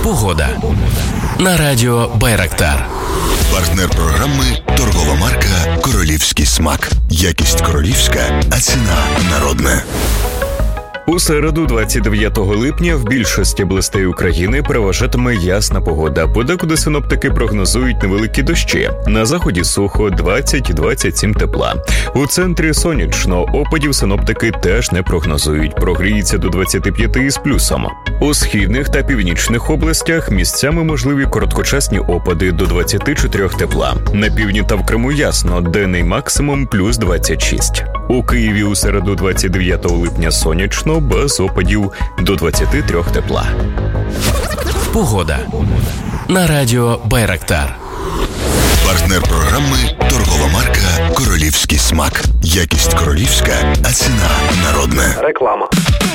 Погода. На радіо Байрактар. Партнер програми – торгова марка «Королівський смак». Якість королівська, а ціна народна. У середу, 29 липня, в більшості областей України переважатиме ясна погода. Подекуди синоптики прогнозують невеликі дощі. На заході сухо, 20-27 тепла. У центрі сонячно, опадів синоптики теж не прогнозують. Прогріється до 25 із плюсом. У східних та північних областях місцями можливі короткочасні опади до 24 тепла. На півдні та в Криму ясно, денний максимум плюс 26. У Києві у середу, 29 липня, сонячно, без опадів до 23 тепла. Погода. На радіо Байрактар. Партнер програми – торгова марка «Королівський смак». Якість королівська, а ціна народна. Реклама.